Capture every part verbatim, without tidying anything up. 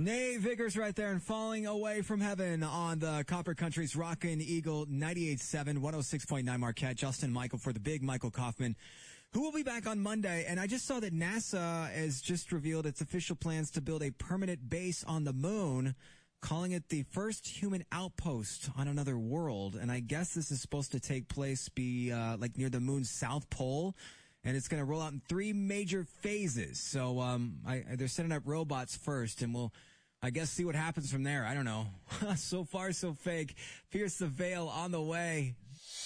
Nate Vickers right there and Falling Away from Heaven on the Copper Country's Rockin' Eagle ninety-eight point seven, one oh six point nine Marquette. Justin Michael for the big Michael Kaufman, who will be back on Monday. And I just saw that NASA has just revealed its official plans to build a permanent base on the moon, calling it the first human outpost on another world. And I guess this is supposed to take place be uh, like near the moon's south pole. And it's going to roll out in three major phases. So um, I, they're setting up robots first, and we'll, I guess, see what happens from there. I don't know. So far, so fake. Pierce the Veil on the way.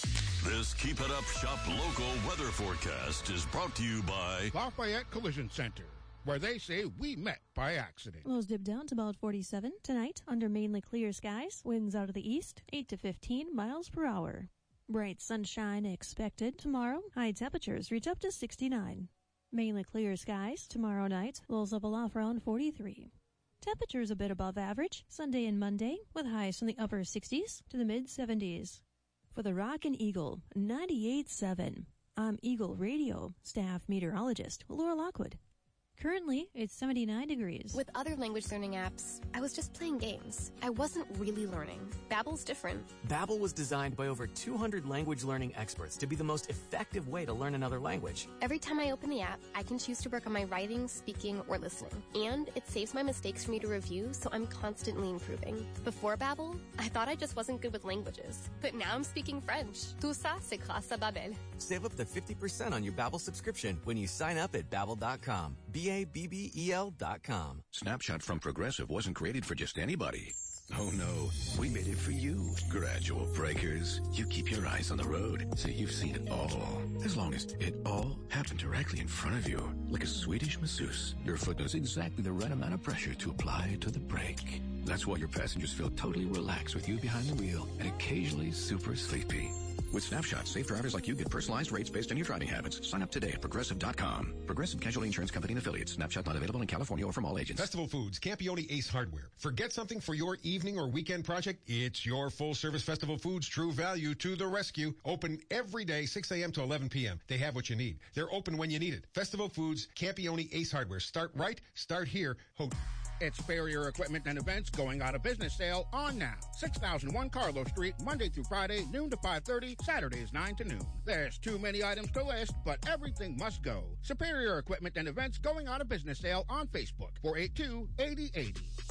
This Keep It Up Shop local weather forecast is brought to you by Lafayette Collision Center, where they say we met by accident. Lows dip down to about forty-seven tonight under mainly clear skies. Winds out of the east, eight to fifteen miles per hour. Bright sunshine expected tomorrow. High temperatures reach up to sixty-nine. Mainly clear skies tomorrow night. Lows level off around forty-three. Temperatures a bit above average Sunday and Monday, with highs from the upper sixties to the mid seventies. For the Rockin' Eagle ninety-eight point seven, I'm Eagle Radio staff meteorologist Laura Lockwood. Currently, it's seventy-nine degrees. With other language learning apps, I was just playing games. I wasn't really learning. Babbel's different. Babbel was designed by over two hundred language learning experts to be the most effective way to learn another language. Every time I open the app, I can choose to work on my writing, speaking, or listening. And it saves my mistakes for me to review, so I'm constantly improving. Before Babbel, I thought I just wasn't good with languages. But now I'm speaking French. Tout ça, c'est grâce à Babbel. Save up to fifty percent on your Babbel subscription when you sign up at Babbel dot com. B A B B E L dot com. Snapshot from Progressive wasn't created for just anybody. Oh no, we made it for you. Gradual breakers. You keep your eyes on the road, so you've seen it all. As long as it all happened directly in front of you, like a Swedish masseuse, your foot knows exactly the right amount of pressure to apply to the brake. That's why your passengers feel totally relaxed with you behind the wheel and occasionally super sleepy. With Snapshot, safe drivers like you get personalized rates based on your driving habits. Sign up today at Progressive dot com. Progressive Casualty Insurance Company and Affiliates. Snapshot not available in California or from all agents. Festival Foods, Campione Ace Hardware. Forget something for your evening or weekend project? It's your full-service Festival Foods True Value to the rescue. Open every day, six a.m. to eleven p.m. They have what you need. They're open when you need it. Festival Foods, Campione Ace Hardware. Start right, start here. Ho- It's Barrier Equipment and Events going out of business sale on now. six thousand one Carlos Street, Monday through Friday, noon to five thirty, Saturdays nine to noon. There's too many items to list, but everything must go. Superior Equipment and Events going out of business sale on Facebook, four eight two, eight oh eight oh.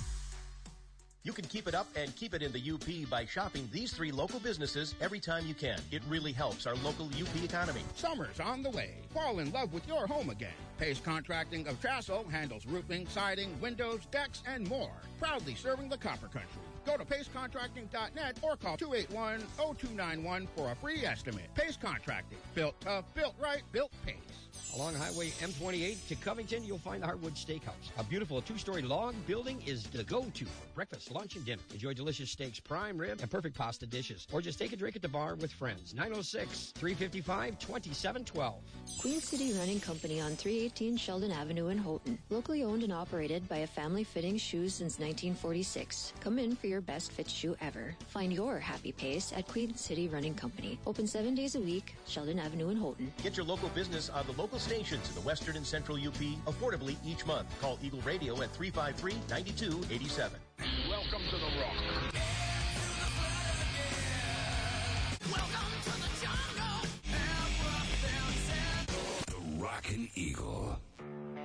You can keep it up and keep it in the U P by shopping these three local businesses every time you can. It really helps our local U P economy. Summer's on the way. Fall in love with your home again. Pace Contracting of Chassel handles roofing, siding, windows, decks, and more. Proudly serving the Copper Country. Go to pace contracting dot net or call two eight one, oh two nine one for a free estimate. Pace Contracting. Built tough, built right, built Pace. Along Highway M twenty-eight to Covington, you'll find the Heartwood Steakhouse. A beautiful two-story log building is the go-to for breakfast, lunch, and dinner. Enjoy delicious steaks, prime rib, and perfect pasta dishes. Or just take a drink at the bar with friends. nine oh six, three five five, two seven one two. Queen City Running Company on three eighteen Sheldon Avenue in Houghton. Locally owned and operated by a family fitting shoes since nineteen forty-six. Come in for your best fit shoe ever. Find your happy pace at Queen City Running Company. Open seven days a week, Sheldon Avenue in Houghton. Get your local business on the local stations in the western and central U P affordably each month. Call Eagle Radio at three five three, nine two eight seven. Welcome to the Rock. The Rockin' Eagle.